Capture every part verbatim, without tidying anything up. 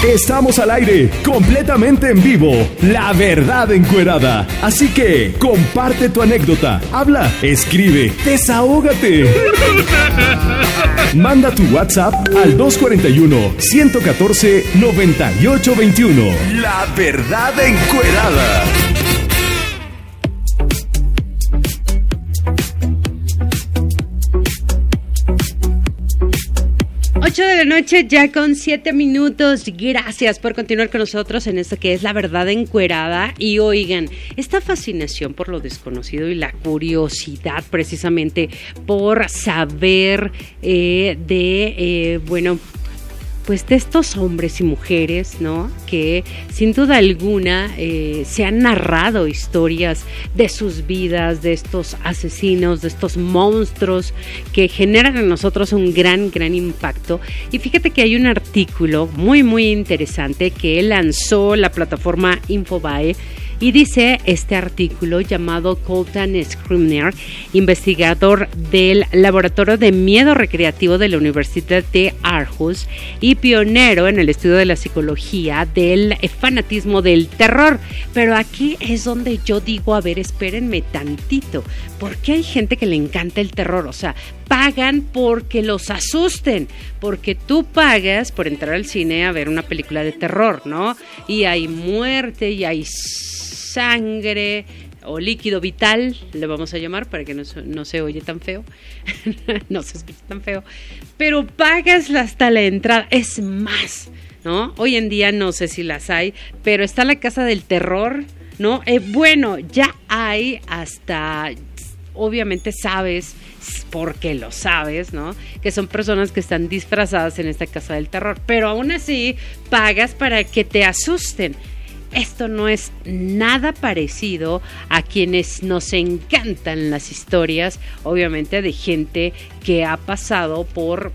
Estamos al aire, completamente en vivo. La verdad encuerada. Así que comparte tu anécdota, habla, escribe, desahógate. Manda tu WhatsApp al dos cuatro uno, uno uno cuatro, nueve ocho dos uno. La verdad encuerada. ocho de la noche, ya con siete minutos. Gracias por continuar con nosotros en esto que es La Verdad Encuerada. Y oigan, esta fascinación por lo desconocido y la curiosidad precisamente por saber eh, de, eh, bueno... pues de estos hombres y mujeres, ¿no? Que sin duda alguna eh, se han narrado historias de sus vidas, de estos asesinos, de estos monstruos que generan en nosotros un gran, gran impacto. Y fíjate que hay un artículo muy, muy interesante que lanzó la plataforma Infobae. Y dice este artículo llamado Colton Scribner, investigador del Laboratorio de Miedo Recreativo de la Universidad de Aarhus y pionero en el estudio de la psicología del fanatismo del terror. Pero aquí es donde yo digo, a ver, espérenme tantito, ¿por qué hay gente que le encanta el terror? O sea, pagan porque los asusten, porque tú pagas por entrar al cine a ver una película de terror, ¿no? Y hay muerte y hay sangre o líquido vital, le vamos a llamar para que no, no se oye tan feo, no se escuche tan feo, pero pagas hasta la entrada. Es más, ¿no? Hoy en día no sé si las hay, pero está la Casa del Terror, ¿no? Eh, bueno, ya hay hasta... Obviamente sabes, porque lo sabes, ¿no? Que son personas que están disfrazadas en esta Casa del Terror, pero aún así pagas para que te asusten. Esto no es nada parecido a quienes nos encantan las historias, obviamente de gente que ha pasado por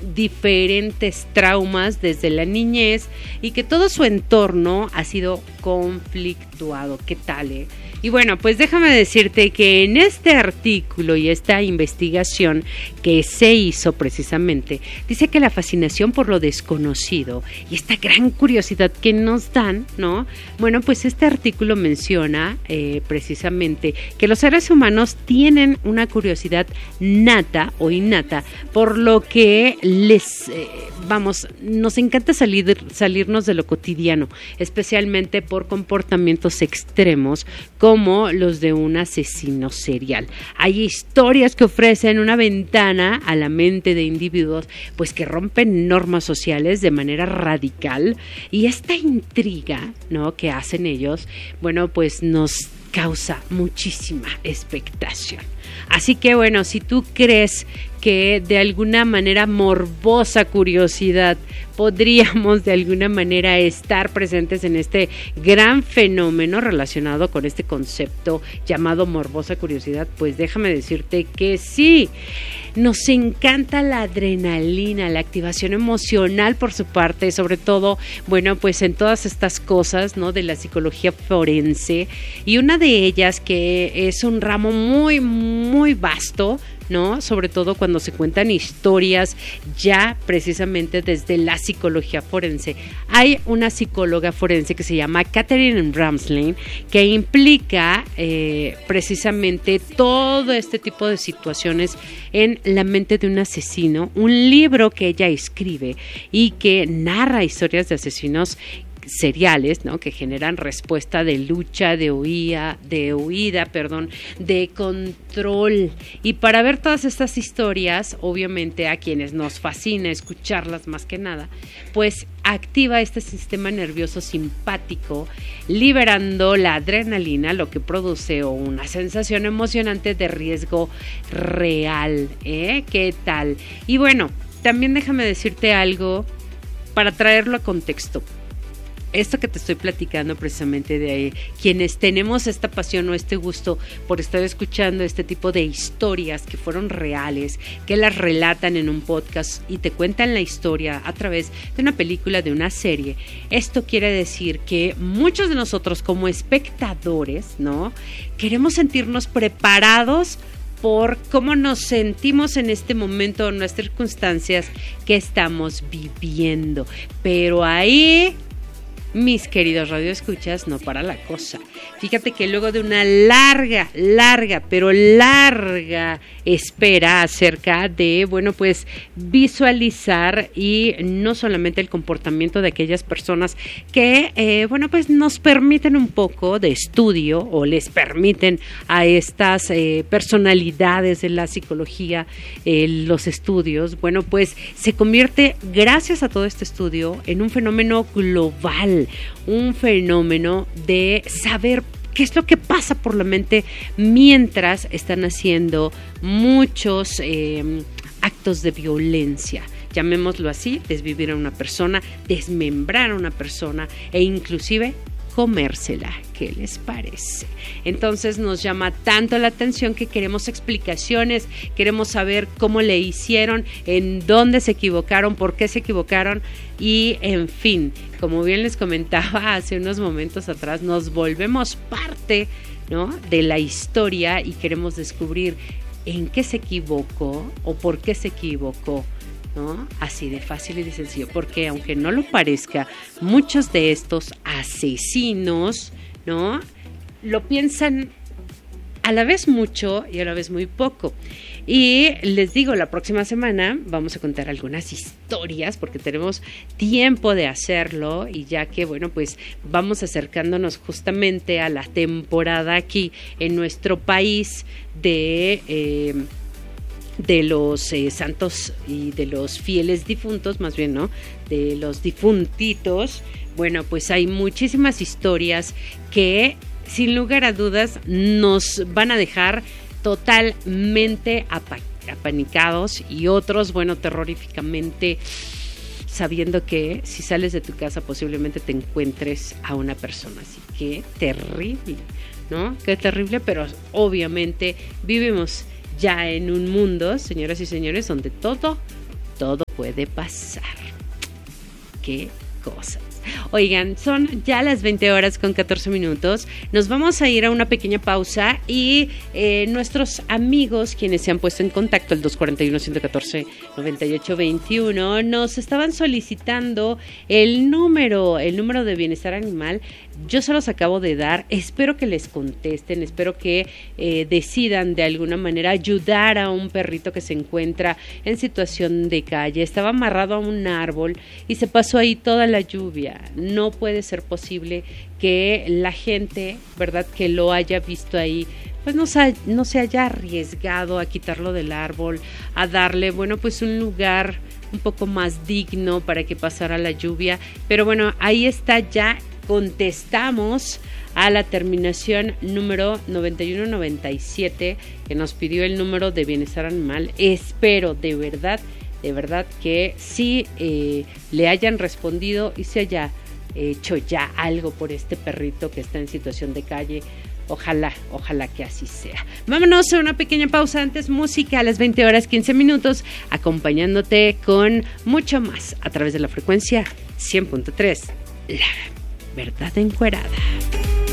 diferentes traumas desde la niñez y que todo su entorno ha sido conflictuado. ¿Qué tal, eh? Y bueno, pues déjame decirte que en este artículo y esta investigación que se hizo precisamente, dice que la fascinación por lo desconocido y esta gran curiosidad que nos dan, ¿no? Bueno, pues este artículo menciona eh, precisamente que los seres humanos tienen una curiosidad nata o innata, por lo que les, eh, vamos, nos encanta salir, salirnos de lo cotidiano, especialmente por comportamientos extremos como los de un asesino serial. Hay historias que ofrecen una ventana a la mente de individuos pues que rompen normas sociales de manera radical, y esta intriga, ¿no?, que hacen ellos, bueno, pues nos causa muchísima expectación. Así que bueno, si tú crees que de alguna manera morbosa curiosidad podríamos de alguna manera estar presentes en este gran fenómeno relacionado con este concepto llamado morbosa curiosidad, pues déjame decirte que sí. Nos encanta la adrenalina, la activación emocional por su parte, sobre todo, bueno, pues en todas estas cosas, ¿no?, de la psicología forense, y una de ellas que es un ramo muy, muy vasto, ¿no?, sobre todo cuando se cuentan historias ya precisamente desde la psicología forense. Hay una psicóloga forense que se llama Catherine Ramsland, que implica eh, precisamente todo este tipo de situaciones en la mente de un asesino, un libro que ella escribe y que narra historias de asesinos seriales, ¿no?, que generan respuesta de lucha, de huida, de huida, perdón, de control. Y para ver todas estas historias, obviamente a quienes nos fascina escucharlas más que nada, pues activa este sistema nervioso simpático, liberando la adrenalina, lo que produce una sensación emocionante de riesgo real, ¿eh? ¿Qué tal? Y bueno, también déjame decirte algo para traerlo a contexto. Esto que te estoy platicando precisamente de quienes tenemos esta pasión o este gusto por estar escuchando este tipo de historias que fueron reales, que las relatan en un podcast y te cuentan la historia a través de una película, de una serie. Esto quiere decir que muchos de nosotros como espectadores, ¿no?, queremos sentirnos preparados por cómo nos sentimos en este momento, en las circunstancias que estamos viviendo. Pero ahí, mis queridos radioescuchas, no para la cosa. Fíjate que luego de una larga, larga, pero larga espera acerca de, bueno, pues visualizar y no solamente el comportamiento de aquellas personas que, eh, bueno, pues nos permiten un poco de estudio o les permiten a estas eh, personalidades de la psicología eh, los estudios, bueno, pues se convierte, gracias a todo este estudio, en un fenómeno global, un fenómeno de saber qué es lo que pasa por la mente mientras están haciendo muchos eh, actos de violencia. Llamémoslo así, desvivir a una persona, desmembrar a una persona e inclusive comérsela. ¿Qué les parece? Entonces nos llama tanto la atención que queremos explicaciones, queremos saber cómo le hicieron, en dónde se equivocaron, por qué se equivocaron y, en fin, como bien les comentaba hace unos momentos atrás, nos volvemos parte, ¿no?, de la historia y queremos descubrir en qué se equivocó o por qué se equivocó, ¿no? Así de fácil y de sencillo, porque aunque no lo parezca, muchos de estos asesinos, ¿no?, lo piensan a la vez mucho y a la vez muy poco. Y les digo, la próxima semana vamos a contar algunas historias porque tenemos tiempo de hacerlo y ya que, bueno, pues vamos acercándonos justamente a la temporada aquí en nuestro país de... Eh, de los eh, santos y de los fieles difuntos, más bien, ¿no?, de los difuntitos. Bueno, pues hay muchísimas historias que, sin lugar a dudas, nos van a dejar totalmente apa- apanicados y otros, bueno, terroríficamente, sabiendo que si sales de tu casa posiblemente te encuentres a una persona. Así que terrible, ¿no? Qué terrible, pero obviamente vivimos ya en un mundo, señoras y señores, donde todo, todo puede pasar. Qué cosas. Oigan, son ya las veinte horas con catorce minutos. Nos vamos a ir a una pequeña pausa y eh, nuestros amigos, quienes se han puesto en contacto, el dos cuatro uno, uno uno cuatro, nueve ocho dos uno, nos estaban solicitando el número, el número de bienestar animal. Yo se los acabo de dar, espero que les contesten, espero que eh, decidan de alguna manera ayudar a un perrito que se encuentra en situación de calle. Estaba amarrado a un árbol y se pasó ahí toda la lluvia. No puede ser posible que la gente, ¿verdad?, que lo haya visto ahí, pues no se, no se haya arriesgado a quitarlo del árbol, a darle, bueno, pues un lugar un poco más digno para que pasara la lluvia. Pero bueno, ahí está ya. Contestamos a la terminación número noventa y uno noventa y siete que nos pidió el número de bienestar animal. Espero de verdad, de verdad que sí eh, le hayan respondido y se haya hecho ya algo por este perrito que está en situación de calle. Ojalá, ojalá que así sea. Vámonos a una pequeña pausa, antes música a las veinte horas quince minutos, acompañándote con mucho más a través de la frecuencia cien punto tres. La Verdad Encuerada.